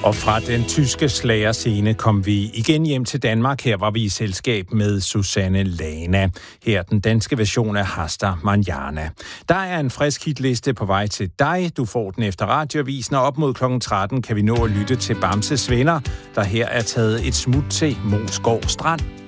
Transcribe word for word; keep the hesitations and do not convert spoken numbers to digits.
Og fra den tyske slagerscene kom vi igen hjem til Danmark. Her var vi i selskab med Susanne Lana. Her den danske version af Hasta Manana. Der er en frisk hitliste på vej til dig. Du får den efter radioavisen, og op mod klokken tretten kan vi nå at lytte til Bamses Venner, der her er taget et smut til Moesgaard Strand.